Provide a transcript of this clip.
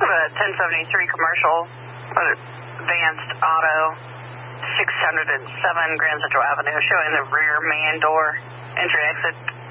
1073 commercial, advanced auto, 607 Grand Central Avenue, showing the rear man door, entry exit.